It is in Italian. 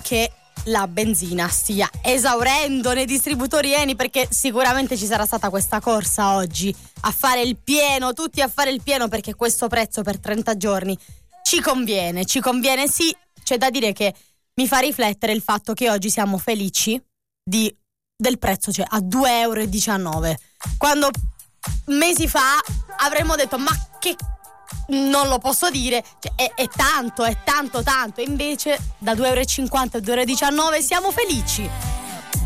che la benzina stia esaurendo nei distributori Eni, perché sicuramente ci sarà stata questa corsa oggi a fare il pieno, tutti a fare il pieno, perché questo prezzo per 30 giorni ci conviene sì. C'è da dire che mi fa riflettere il fatto che oggi siamo felici del prezzo, cioè a 2,19 €, quando mesi fa avremmo detto ma che, non lo posso dire, cioè, è tanto, invece da 2,50 € a 2,19 € siamo felici.